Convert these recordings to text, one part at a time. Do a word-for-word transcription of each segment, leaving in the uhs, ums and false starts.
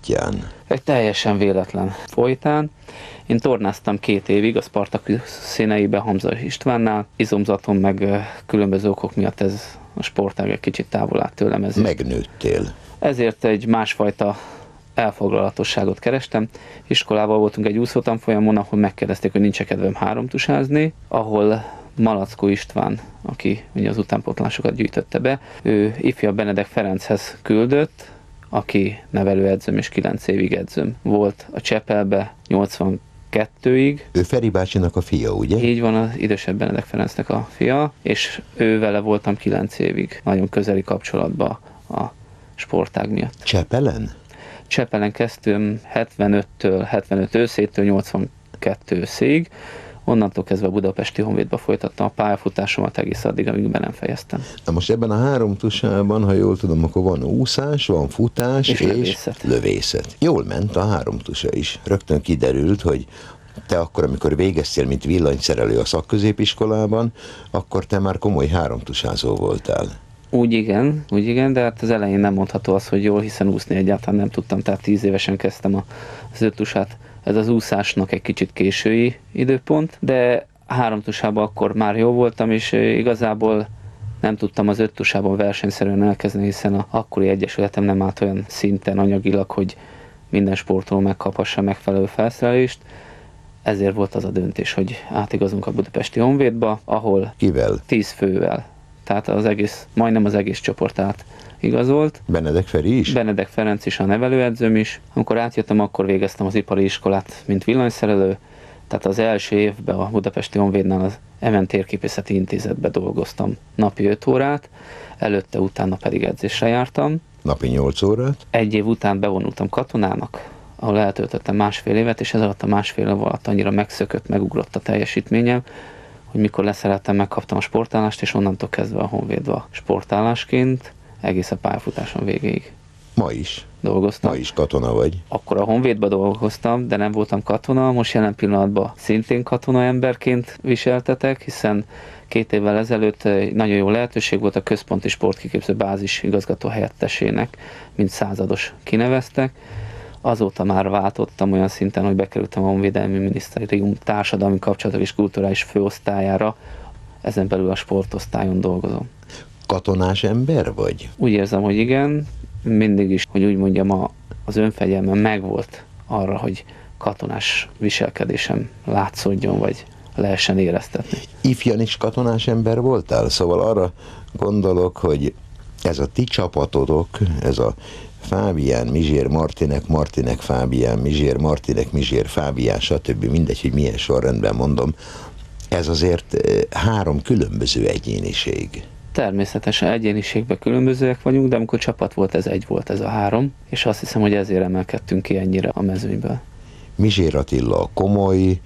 útján? Egy teljesen véletlen folytán. Én tornáztam két évig a Spartacus színeiben Hamza Istvánnál. Izomzatom meg különböző okok miatt ez a sportág egy kicsit távol állt tőlem. Ezért. Megnőttél. Ezért egy másfajta elfoglalatosságot kerestem. Iskolával voltunk egy úszótanfolyamon, ahol megkérdezték, hogy nincs-e kedvem háromtusázni, ahol Malackó István, aki ugye az utánpótlásokat gyűjtötte be, ő ifjabb Benedek Ferenchez küldött, aki nevelőedzőm és kilenc évig edzőm volt a Csepelbe nyolcvankettőig. Ő Feri bácsinak a fia, ugye? Így van, az idősebb Benedek Ferencnek a fia, és ő vele voltam kilenc évig. Nagyon közeli kapcsolatban a sportág miatt. Csepelen? Csepelen kezdtem hetvenöttől, hetvenöt őszétől nyolcvankettő őszig. Onnantól kezdve a Budapesti Honvédba folytattam a pályafutásomat egész addig, amíg be nem fejeztem. Na most ebben a három tusában, ha jól tudom, akkor van úszás, van futás és, és lövészet. lövészet. Jól ment a három tusa is. Rögtön kiderült, hogy te akkor, amikor végeztél, mint villanyszerelő a szakközépiskolában, akkor te már komoly háromtusázó voltál. Úgy igen, úgy igen, de hát az elején nem mondható az, hogy jól, hiszen úszni egyáltalán nem tudtam, tehát tíz évesen kezdtem az öttusát. Ez az úszásnak egy kicsit késői időpont, de háromtusában akkor már jó voltam, és igazából nem tudtam az öttusában versenyszerűen elkezdeni, hiszen a akkori egyesületem nem állt olyan szinten anyagilag, hogy minden sportoló megkaphassa megfelelő felszerelést. Ezért volt az a döntés, hogy átigazunk a Budapesti Honvédba, ahol Kivel? tíz fővel. Tehát az egész, majdnem az egész csoport át igazolt. Benedek Feri is? Benedek Ferenc is, a nevelőedzőm is. Amikor átjöttem, akkor végeztem az ipari iskolát, mint villanyszerelő. Tehát az első évben a Budapesti Honvédnál az em en Térképészeti Intézetben dolgoztam napi öt órát, előtte, utána pedig edzésre jártam. Napi nyolc órát? Egy év után bevonultam katonának, ahol eltöltöttem másfél évet, és ez alatt a másfél év alatt annyira megszökött, megugrott a teljesítményem, hogy mikor leszereltem, megkaptam a sportállást, és onnantól kezdve a Honvédba sportállásként egész a pályafutásom végéig. Ma is? Dolgoztam. Ma is katona vagy? Akkor a Honvédba dolgoztam, de nem voltam katona, most jelen pillanatban szintén katona emberként viseltetek, hiszen két évvel ezelőtt egy nagyon jó lehetőség volt, a Központi Sportkiképző Bázis igazgató helyettesének, mint százados kineveztek. Azóta már váltottam olyan szinten, hogy bekerültem a Honvédelmi Minisztérium társadalmi kapcsolatok és kulturális főosztályára, ezen belül a sportosztályon dolgozom. Katonás ember vagy? Úgy érzem, hogy igen, mindig is, hogy úgy mondjam, a, az önfegyelmem megvolt arra, hogy katonás viselkedésem látszódjon, vagy lehessen éreztetni. Ifjan is katonás ember voltál? Szóval arra gondolok, hogy ez a ti csapatotok, ez a Fábián, Mizsér, Martinek, Martinek, Fábián, Mizsér, Martinek, Mizsér, Fábián, stb. Mindegy, hogy milyen sorrendben mondom, ez azért három különböző egyéniség. Természetesen egyéniségben különbözőek vagyunk, de amikor csapat volt, ez egy volt, ez a három, és azt hiszem, hogy ezért emelkedtünk ki ennyire a mezőnyből. Mizsér Attila a komoly,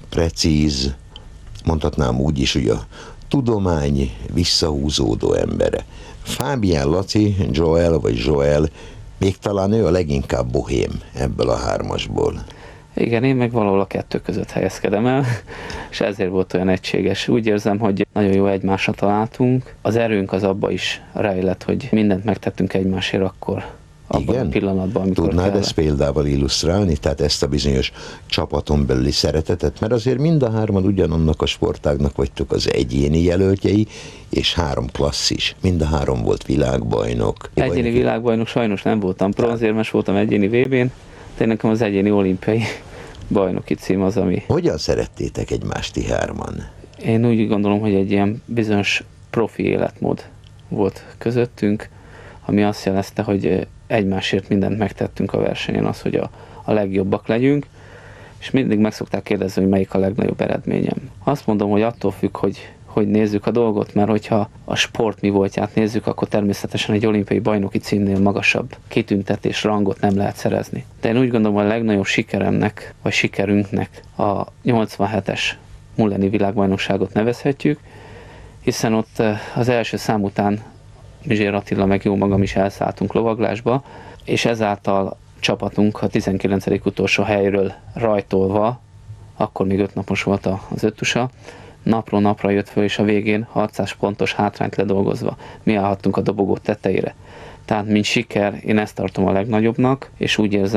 precíz, mondhatnám úgy is, hogy a tudomány visszahúzódó embere. Fábián Laci, Joel vagy Joel, még talán ő a leginkább bohém ebből a hármasból. Igen, én meg valahol a kettő között helyezkedem el, és ezért volt olyan egységes. Úgy érzem, hogy nagyon jó egymásra találtunk. Az erőnk az abba is rejlett, hogy mindent megtettünk egymásért akkor, abban Igen? a pillanatban, amikor Tudnád kellett. ezt példával illusztrálni, tehát ezt a bizonyos csapaton belüli szeretetet, mert azért mind a hárman ugyanannak a sportágnak vagytok az egyéni jelöltjei, és három klasszis. Mind a három volt világbajnok. Egyéni Bajnoki. világbajnok sajnos nem voltam, bronzérmes voltam egyéni vé bén, de nekem az egyéni olimpiai bajnoki cím az, ami... Hogyan szerettétek egymást ti hárman? Én úgy gondolom, hogy egy ilyen bizonyos profi életmód volt közöttünk, ami azt jelezte, hogy egymásért mindent megtettünk a versenyen, az, hogy a, a legjobbak legyünk, és mindig meg szokták kérdezni, hogy melyik a legnagyobb eredményem. Azt mondom, hogy attól függ, hogy, hogy nézzük a dolgot, mert hogyha a sport mi voltját nézzük, akkor természetesen egy olimpiai bajnoki címnél magasabb kitüntetés, rangot nem lehet szerezni. De én úgy gondolom, hogy a legnagyobb sikeremnek, vagy sikerünknek a nyolcvanhetes Mulleni világbajnokságot nevezhetjük, hiszen ott az első szám után Mizsér Attila meg jó magam is elszálltunk lovaglásba, és ezáltal csapatunk a tizenkilencedik utolsó helyről rajtolva, akkor még öt napos volt az öttusa, napról napra jött föl, és a végén hatszáz pontos hátrányt ledolgozva mi állhattunk a dobogó tetejére. Tehát, mint siker, én ezt tartom a legnagyobbnak, és úgy érzem,